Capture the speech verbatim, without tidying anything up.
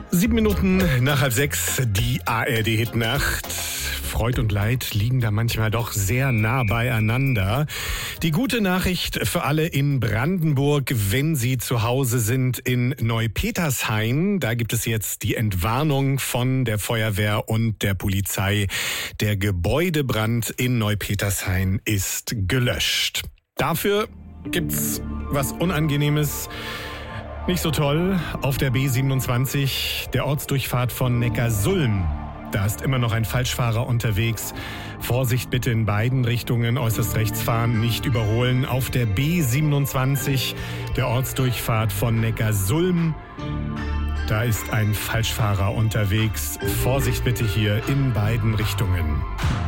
Sieben Minuten nach halb sechs, die A R D-Hitnacht. Freud und Leid liegen da manchmal doch sehr nah beieinander. Die gute Nachricht für alle in Brandenburg, wenn Sie zu Hause sind in Neupetershain. Da gibt es jetzt die Entwarnung von der Feuerwehr und der Polizei. Der Gebäudebrand in Neupetershain ist gelöscht. Dafür gibt's was Unangenehmes. Nicht so toll, auf der B siebenundzwanzig, der Ortsdurchfahrt von Neckarsulm. Da ist immer noch ein Falschfahrer unterwegs. Vorsicht bitte in beiden Richtungen, äußerst rechts fahren, nicht überholen. Auf der B siebenundzwanzig, der Ortsdurchfahrt von Neckarsulm. Da ist ein Falschfahrer unterwegs. Vorsicht bitte hier in beiden Richtungen.